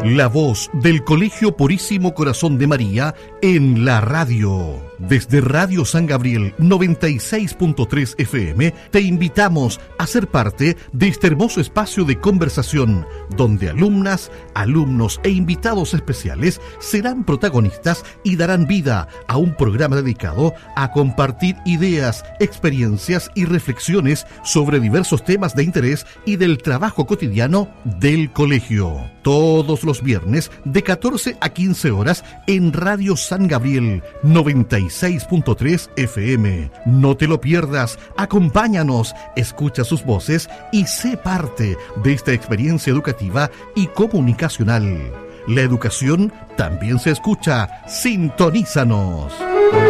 La voz del Colegio Purísimo Corazón de María en la radio. Desde Radio San Gabriel 96.3 FM te invitamos a ser parte de este hermoso espacio de conversación donde alumnas, alumnos e invitados especiales serán protagonistas y darán vida a un programa dedicado a compartir ideas, experiencias y reflexiones sobre diversos temas de interés y del trabajo cotidiano del colegio. Todos los viernes de 14 a 15 horas en Radio San Gabriel 96.3 FM. No te lo pierdas, acompáñanos, escucha sus voces y sé parte de esta experiencia educativa y comunicacional. La educación también se escucha. Sintonízanos.